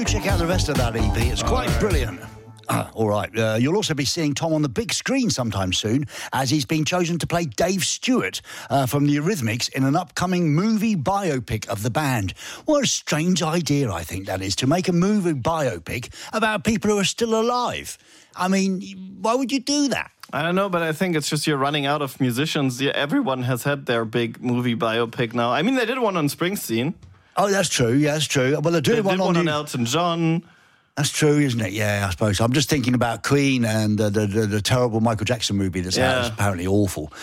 Check out the rest of that EP. It's quite brilliant. All right. You'll also be seeing Tom on the big screen sometime soon, as he's been chosen to play Dave Stewart from the Eurythmics in an upcoming movie biopic of the band. What a strange idea, I think, that is, to make a movie biopic about people who are still alive. I mean, why would you do that? I don't know, but I think it's just you're running out of musicians. Yeah, everyone has had their big movie biopic now. I mean, they did one on Springsteen. Oh, that's true. Yeah, that's true. Well, they're doing one on Elton John. That's true, isn't it? Yeah, I suppose. I'm just thinking about Queen and the terrible Michael Jackson movie that's out. It's apparently awful.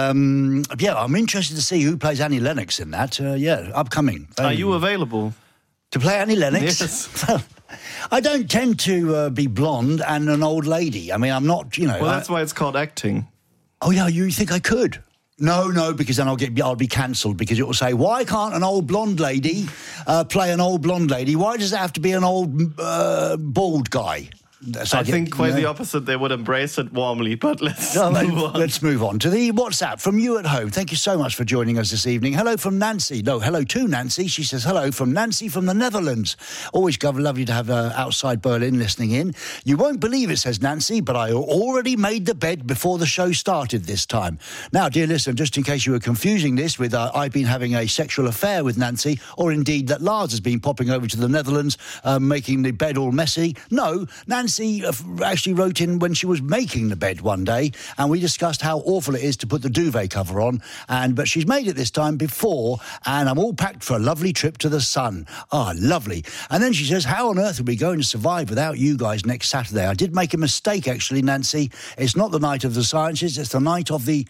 I'm interested to see who plays Annie Lennox in that. Upcoming. Are you available? To play Annie Lennox? Yes. I don't tend to be blonde and an old lady. I mean, I'm not, Well, that's why it's called acting. Oh, yeah, you think I could? No, because then I'll be cancelled, because it will say, why can't an old blonde lady play an old blonde lady? Why does it have to be an old bald guy? So I think quite the opposite. They would embrace it warmly, but let's move on. Let's move on to the WhatsApp from you at home. Thank you so much for joining us this evening. Hello from Nancy. No, hello to Nancy. She says, hello from Nancy from the Netherlands. Always lovely to have outside Berlin listening in. You won't believe it, says Nancy, but I already made the bed before the show started this time. Now, dear listener, just in case you were confusing this with I've been having a sexual affair with Nancy, or indeed that Lars has been popping over to the Netherlands, making the bed all messy. No, Nancy actually wrote in when she was making the bed one day, and we discussed how awful it is to put the duvet cover on, but she's made it this time before, and I'm all packed for a lovely trip to the sun. Lovely. And then she says, how on earth are we going to survive without you guys next Saturday? I did make a mistake, actually, Nancy. It's not the night of the sciences, it's the night of the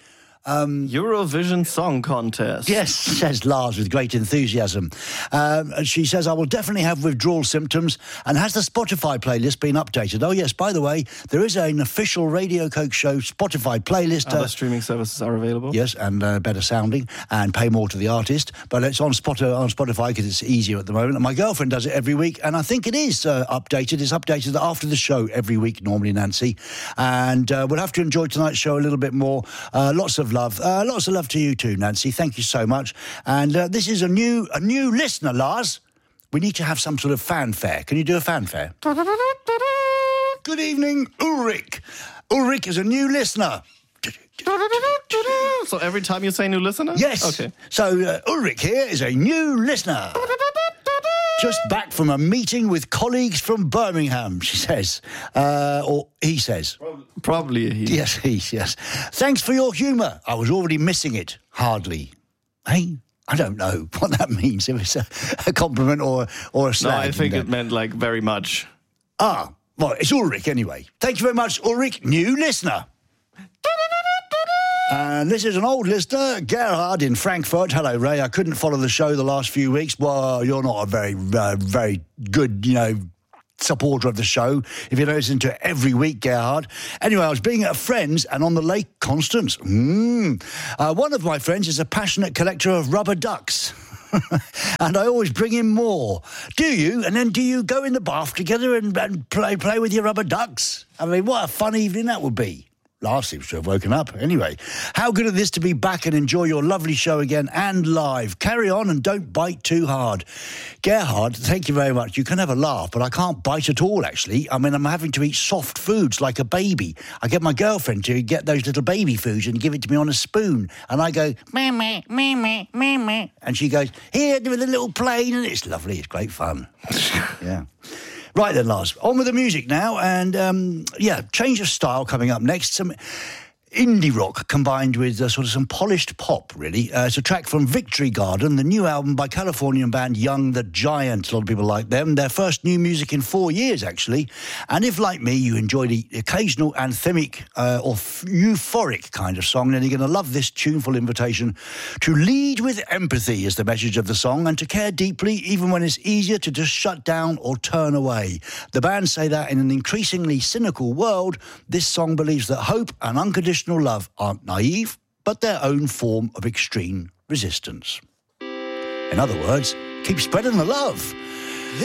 Eurovision Song Contest. Yes, says Lars with great enthusiasm. She says, I will definitely have withdrawal symptoms. And has the Spotify playlist been updated? Oh, yes, by the way, there is an official Radio Coke Show Spotify playlist. Other streaming services are available. Yes, and better sounding and pay more to the artist. But it's on Spotify because it's easier at the moment. And my girlfriend does it every week, and I think it is updated. It's updated after the show every week, normally, Nancy. And we'll have to enjoy tonight's show a little bit more. Lots of love. Lots of love to you too, Nancy. Thank you so much. And this is a new listener, Lars. We need to have some sort of fanfare. Can you do a fanfare? Good evening, Ulrich. Ulrich is a new listener. So every time you say new listener? Yes. Okay. So Ulrich here is a new listener. Just back from a meeting with colleagues from Birmingham, she says. Or he says. Probably he. Yes, yes. Thanks for your humour. I was already missing it. Hardly. Hey? I don't know what that means. If it's a compliment or a slag. No, I think it meant, like, very much. Well, it's Ulrich anyway. Thank you very much, Ulrich. New listener. And this is an old listener, Gerhard in Frankfurt. Hello, Ray. I couldn't follow the show the last few weeks. Well, you're not a very, very good, supporter of the show if you don't listen to it every week, Gerhard. Anyway, I was being at a friend's and on the Lake Constance. One of my friends is a passionate collector of rubber ducks. And I always bring him more. Do you? And then do you go in the bath together and play with your rubber ducks? I mean, what a fun evening that would be. Lars seems to have woken up. Anyway, how good is this to be back and enjoy your lovely show again and live. Carry on and don't bite too hard. Gerhard, thank you very much. You can have a laugh, but I can't bite at all, actually. I mean, I'm having to eat soft foods like a baby. I get my girlfriend to get those little baby foods and give it to me on a spoon. And I go, meh, meh, meh, meh, meh, meh. And she goes, here, with a little plane. And it's lovely. It's great fun. Yeah. Right then, Lars, on with the music now, and change of style coming up next. Some indie rock combined with sort of some polished pop, really. It's a track from Victory Garden, the new album by Californian band Young the Giant. A lot of people like them. Their first new music in 4 years, actually. And if, like me, you enjoy the occasional anthemic or euphoric kind of song, then you're going to love this tuneful invitation to lead with empathy is the message of the song, and to care deeply even when it's easier to just shut down or turn away. The band say that in an increasingly cynical world, this song believes that hope and unconditional love aren't naive, but their own form of extreme resistance. In other words, keep spreading the love.